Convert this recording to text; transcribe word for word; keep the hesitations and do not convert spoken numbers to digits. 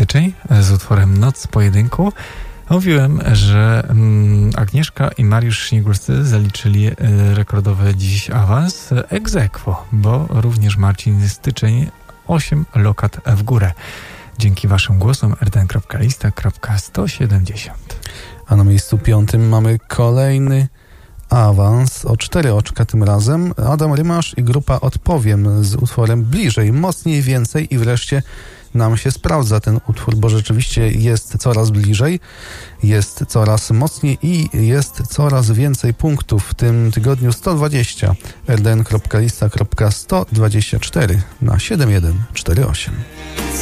styczeń z utworem Noc Pojedynku. Mówiłem, że Agnieszka i Mariusz Śniegulscy zaliczyli rekordowy dziś awans ex aequo, bo również Marcin Styczeń osiem lokat w górę. Dzięki waszym głosom r d n kropka lista kropka sto siedemdziesiąt. A na miejscu piątym mamy kolejny awans o cztery oczka tym razem. Adam Rymasz i grupa Odpowiem z utworem Bliżej, Mocniej, Więcej i wreszcie nam się sprawdza ten utwór, bo rzeczywiście jest coraz bliżej, jest coraz mocniej i jest coraz więcej punktów. W tym tygodniu sto dwadzieścia. r d n kropka lista kropka sto dwadzieścia cztery na siedem jeden cztery osiem.